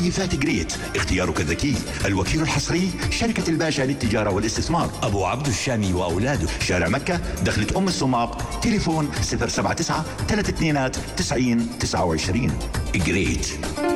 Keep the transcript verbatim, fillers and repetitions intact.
مكيفات جريت، اختيارك الذكي. الوكيل الحصري شركة الباشا للتجارة والاستثمار، أبو عبد الشامي وأولاده، شارع مكة، دخلة أم السماق، تليفون صفر سبعة تسعة ثلاثة اثنين تسعين تسعة وعشرين. جريت.